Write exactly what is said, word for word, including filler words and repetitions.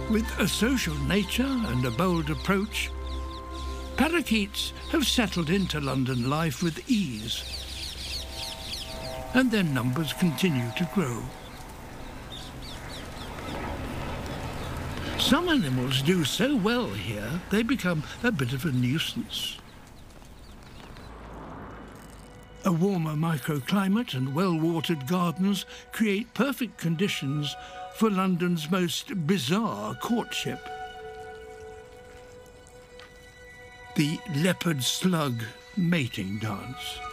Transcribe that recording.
With a social nature and a bold approach, parakeets have settled into London life with ease, and their numbers continue to grow. Some animals do so well here, they become a bit of a nuisance. A warmer microclimate and well-watered gardens create perfect conditions for London's most bizarre courtship. The leopard slug mating dance.